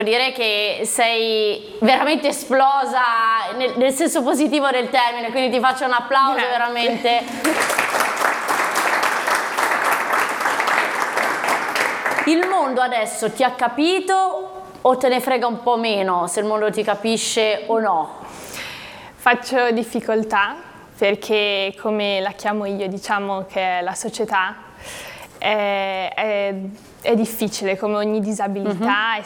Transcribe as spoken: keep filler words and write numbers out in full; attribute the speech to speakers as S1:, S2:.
S1: Dire che sei veramente esplosa nel, nel senso positivo del termine, quindi ti faccio un applauso. Grazie. Veramente. Il mondo adesso ti ha capito o te ne frega un po' meno se il mondo ti capisce o no?
S2: Faccio difficoltà perché, come la chiamo io, diciamo che la società è, è È difficile, come ogni disabilità, uh-huh. è